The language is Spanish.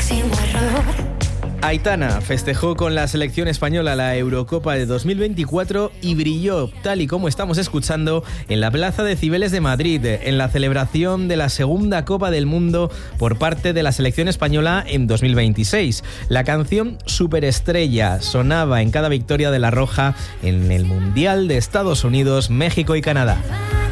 máximo error. Aitana festejó con la selección española la Eurocopa de 2024 y brilló, tal y como estamos escuchando, en la Plaza de Cibeles de Madrid, en la celebración de la segunda Copa del Mundo por parte de la selección española en 2026. La canción Superestrella sonaba en cada victoria de la Roja en el Mundial de Estados Unidos, México y Canadá.